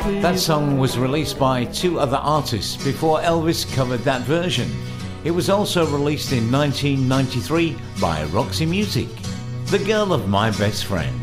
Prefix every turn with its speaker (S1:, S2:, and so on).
S1: That song was released by two other artists before Elvis covered that version. It was also released in 1993 by Roxy Music. The Girl of My Best Friend.